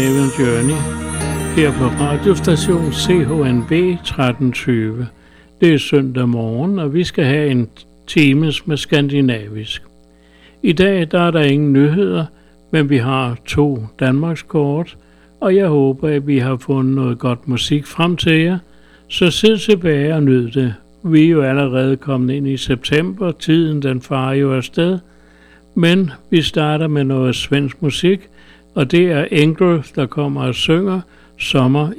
Skandinavian Journey her på radiostation CHNB 1320. Det er søndag morgen, og vi skal have en times med skandinavisk. I dag der er der ingen nyheder, men vi har 2 Danmarkskort, og jeg håber, at vi har fundet noget godt musik frem til jer. Så sid tilbage og nyd det. Vi er jo allerede kommet ind i september, tiden den farer jo afsted. Men vi starter med noget svensk musik, og det er Engel, der kommer og synger Sommer